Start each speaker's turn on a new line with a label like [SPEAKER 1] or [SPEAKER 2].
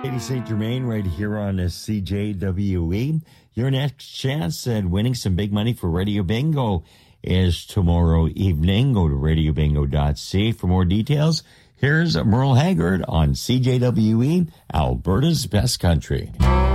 [SPEAKER 1] Lady St. Germain right here on CJWE. Your next chance at winning some big money for Radio Bingo is tomorrow evening. Go to radiobingo.ca for more details. Here's Merle Haggard on CJWE, Alberta's Best Country.